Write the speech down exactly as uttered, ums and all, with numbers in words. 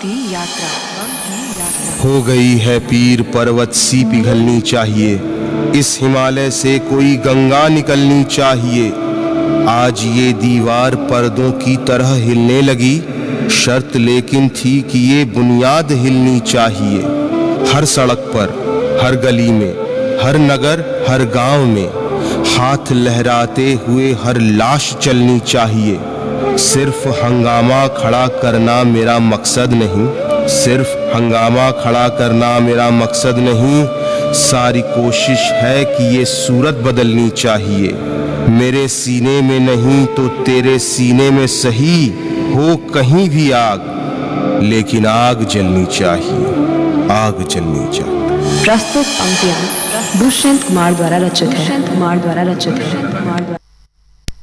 की यात्रा बम की यात्रा। हो गई है पीर पर्वत सी पिघलनी चाहिए, इस हिमालय से कोई गंगा निकलनी चाहिए। आज ये दीवार पर्दों की तरह हिलने लगी, शर्त लेकिन थी कि ये बुनियाद हिलनी चाहिए। हर सड़क पर, हर गली में, हर नगर, हर गांव में हाथ लहराते हुए हर लाश चलनी चाहिए। सिर्फ हंगामा खड़ा करना मेरा मकसद नहीं, सिर्फ हंगामा खड़ा करना मेरा मकसद नहीं, सारी कोशिश है कि ये सूरत बदलनी चाहिए। मेरे सीने में नहीं तो तेरे सीने में सही हो कहीं भी आग, लेकिन आग जलनी चाहिए, आग जलनी चाहिए। प्रस्तुत पंक्तियां दुष्यंत कुमार द्वारा रचित है। दुष्यंत कुमार द्वारा रचित है।